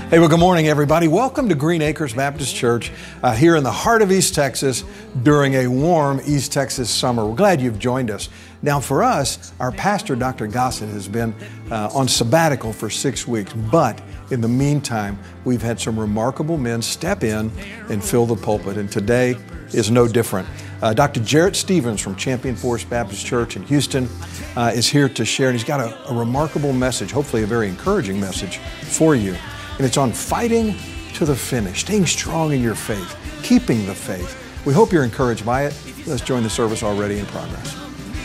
Hey, well, good morning, everybody. Welcome to Green Acres Baptist Church here in the heart of East Texas during a warm East Texas summer. We're glad you've joined us. Now, for us, our pastor, Dr. Gossett, has been on sabbatical for 6 weeks, but in the meantime, we've had some remarkable men step in and fill the pulpit, and today is no different. Dr. Jarrett Stevens from Champion Forest Baptist Church in Houston is here to share, and he's got a remarkable message, hopefully a very encouraging message for you. And it's on fighting to the finish, staying strong in your faith, keeping the faith. We hope you're encouraged by it. Let's join the service already in progress.